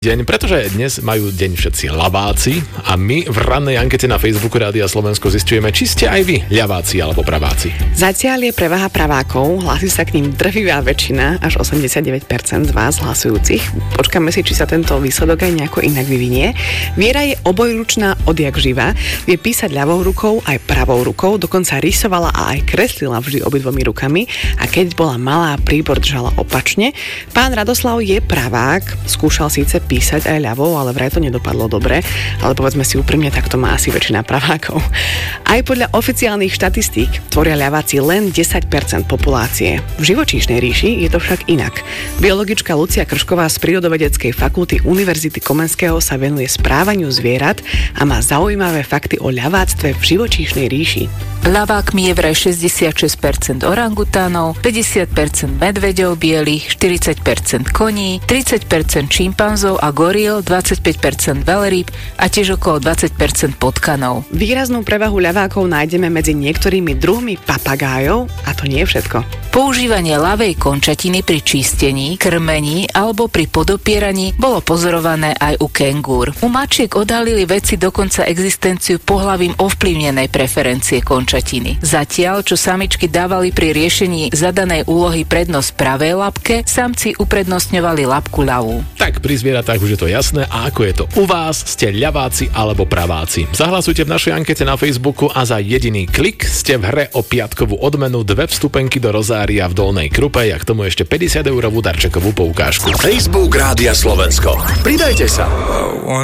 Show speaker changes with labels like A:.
A: deň, pretože dnes majú deň všetci ľaváci a my v rannej ankete na Facebooku Rádia Slovensko zisťujeme, či ste aj vy ľaváci alebo praváci.
B: Zatiaľ je prevaha pravákov, hlási sa k ním drvivá väčšina, až 89% z vás hlasujúcich. Počkáme si, či sa tento výsledok aj nejako inak vyvinie. Viera je obojručná odjak živa, vie písať ľavou rukou aj pravou rukou, dokonca rysovala a aj kreslila vždy obidvomi rukami a keď bola malá, príbor držala opačne. Pán Radoslav je pravák, skúšal síce písať aj ľavou, ale vraj to nedopadlo dobre, ale povedzme si úprimne, tak to má asi väčšina pravákov. Aj podľa oficiálnych štatistík tvoria ľaváci len 10% populácie. V živočíšnej ríši je to však inak. Biologička Lucia Kršková z Prírodovedeckej fakulty Univerzity Komenského sa venuje správaniu zvierat a má zaujímavé fakty o ľaváctve v živočíšnej ríši.
C: Ľavákmi je vraj 66% orangutánov, 50% medveďov bielých, 40% koní, 30% šimpanzov a goril, 25% veľrýb a tiež okolo 20% potkanov.
B: Výraznú prevahu ľavákov nájdeme medzi niektorými druhmi papagájov a to nie je všetko.
C: Používanie ľavej končatiny pri čistení, krmení alebo pri podopieraní bolo pozorované aj u kengúr. U mačiek odhalili vedci dokonca existenciu pohlavím ovplyvnenej preferencie končatiny. Zatiaľ, čo samičky dávali pri riešení zadanej úlohy prednosť pravej labke, samci uprednostňovali labku ľavú.
A: Tak pri zvieratách už je to jasné, a ako je to u vás, ste ľaváci alebo praváci. Zahlasujte v našej ankete na Facebooku a za jediný klik ste v hre o piatkovú odmenu 2 vstupenky do Rozária v Dolnej Krupe a k tomu ešte 50 eurovú darčekovú poukážku.
D: Facebook Rádia Slovensko. Pridajte sa.